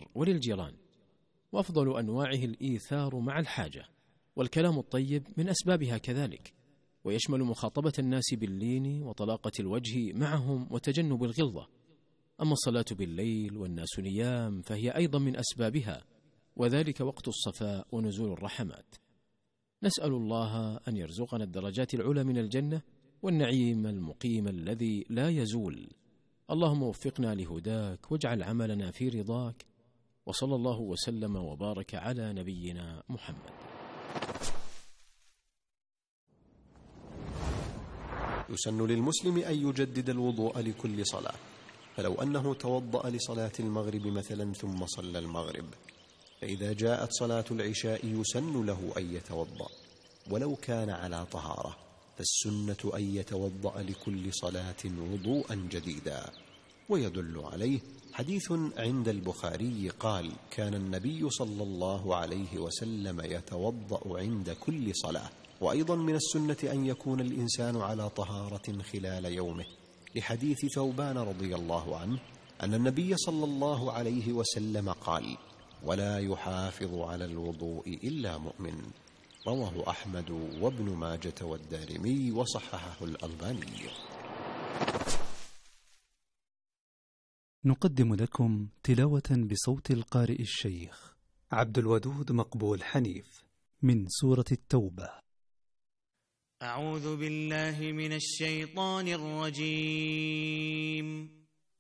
وللجيران، وأفضل أنواعه الإيثار مع الحاجة، والكلام الطيب من أسبابها كذلك، ويشمل مخاطبة الناس باللين وطلاقة الوجه معهم وتجنب الغلظة. أما الصلاة بالليل والناس نيام فهي أيضا من أسبابها، وذلك وقت الصفاء ونزول الرحمات. نسأل الله أن يرزقنا الدرجات العلى من الجنة والنعيم المقيم الذي لا يزول. اللهم وفقنا لهداك واجعل عملنا في رضاك، وصلى الله وسلم وبارك على نبينا محمد. يسن للمسلم أن يجدد الوضوء لكل صلاة، فلو أنه توضأ لصلاة المغرب مثلا ثم صلى المغرب، فإذا جاءت صلاة العشاء يسن له أن يتوضأ ولو كان على طهارة، فالسنة أن يتوضأ لكل صلاة وضوءا جديدا. ويدل عليه حديث عند البخاري قال: كان النبي صلى الله عليه وسلم يتوضأ عند كل صلاة. وأيضا من السنة أن يكون الإنسان على طهارة خلال يومه، لحديث ثوبان رضي الله عنه أن النبي صلى الله عليه وسلم قال: ولا يحافظ على الوضوء إلا مؤمن. رواه أحمد وابن ماجة والدارمي وصححه الألباني. نقدم لكم تلاوة بصوت القارئ الشيخ عبد الودود مقبول حنيف من سورة التوبة. أعوذ بالله من الشيطان الرجيم.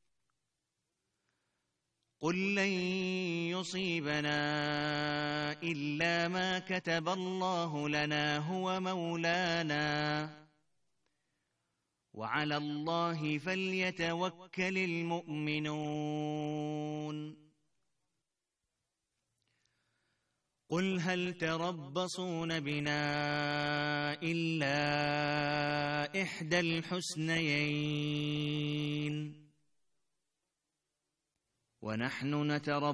قل لن يصيبنا إلا ما كتب الله لنا هو مولانا وعلى الله فليتوكل المؤمنون. قل هل تربصون بنا إلا إحدى الحسنيين ونحن نتربص